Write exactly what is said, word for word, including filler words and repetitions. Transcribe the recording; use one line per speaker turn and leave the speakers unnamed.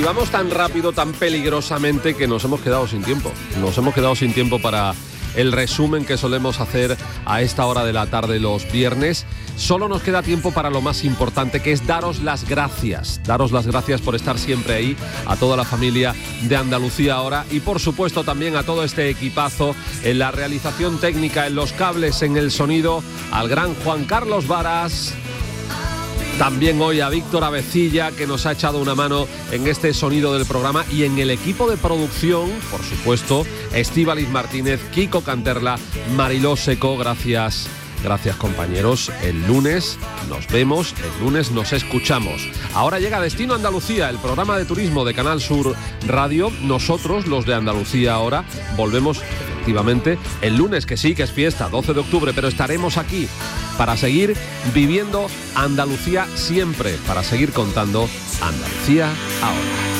vamos tan rápido, tan peligrosamente, que nos hemos quedado sin tiempo. Nos hemos quedado sin tiempo para el resumen que solemos hacer a esta hora de la tarde los viernes. Solo nos queda tiempo para lo más importante, que es daros las gracias. Daros las gracias por estar siempre ahí, a toda la familia de Andalucía Ahora y por supuesto también a todo este equipazo en la realización técnica, en los cables, en el sonido, al gran Juan Carlos Varas. También hoy a Víctor Avecilla, que nos ha echado una mano en este sonido del programa, y en el equipo de producción, por supuesto, Estíbaliz Martínez, Kiko Canterla, Mariló Seco. Gracias, gracias compañeros. El lunes nos vemos, el lunes nos escuchamos. Ahora llega Destino Andalucía, el programa de turismo de Canal Sur Radio. Nosotros, los de Andalucía Ahora, volvemos efectivamente el lunes, que sí, que es fiesta, doce de octubre, pero estaremos aquí para seguir viviendo Andalucía siempre, para seguir contando Andalucía Ahora.